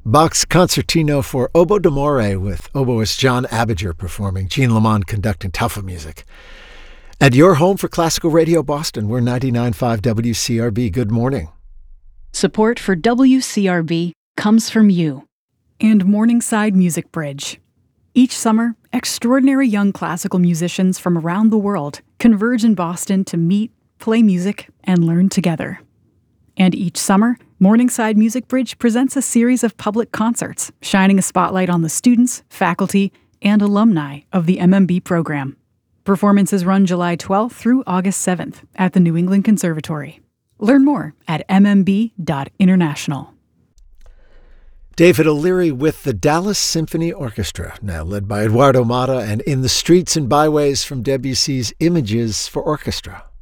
Bach's Concertino for Oboe d'Amore with oboist John Abinger performing, Jean Lamond conducting Taufa music. At your home for Classical Radio Boston, we're 99.5 WCRB. Good morning. Support for WCRB comes from you and Morningside Music Bridge. Each summer, extraordinary young classical musicians from around the world converge in Boston to meet, play music, and learn together. And each summer, Morningside Music Bridge presents a series of public concerts, shining a spotlight on the students, faculty, and alumni of the MMB program. Performances run July 12th through August 7th at the New England Conservatory. Learn more at mmb.international. David O'Leary with the Dallas Symphony Orchestra, now led by Eduardo Mata, and In the Streets and Byways from Debussy's Images for Orchestra.